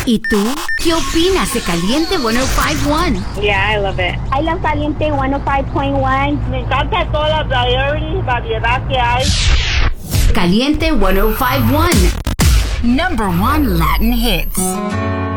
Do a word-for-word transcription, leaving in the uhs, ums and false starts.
¿Y tú? ¿Qué opinas de Caliente ciento cinco punto uno? Yeah, I love it. I love Caliente ciento cinco point one. Me encanta toda la variety, variedad que hay. Caliente ciento cinco punto uno. Number one Latin hits.